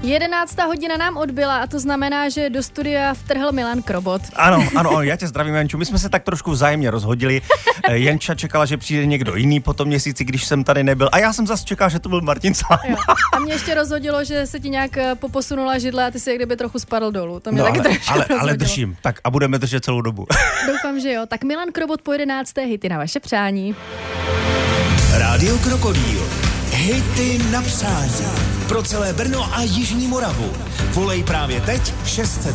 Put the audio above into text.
11. hodina nám odbyla a to znamená, že do studia vtrhl Milan Krobot. Ano, já tě zdravím, Janču. My jsme se tak trošku vzájemně rozhodili. Janča čekala, že přijde někdo jiný po tom měsíci, když jsem tady nebyl. A já jsem zase čekal, že to byl Martin Salajma. A mě ještě rozhodilo, že se ti nějak poposunula židle a ty si jak kdyby trochu spadl dolů. To mě taky ale držím. Tak a budeme držet celou dobu. Doufám, že jo. Tak Milan Krobot po 11. hity na vaše přání. Rádio Krokodýl. Hity na přání. Pro celé Brno a Jižní Moravu. Volej právě teď 600